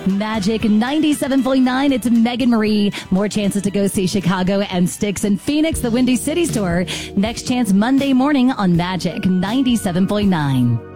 Magic 97.9. It's Megan Marie. More chances to go see Chicago and Styx in Phoenix, the Windy City Store. Next chance Monday morning on Magic 97.9.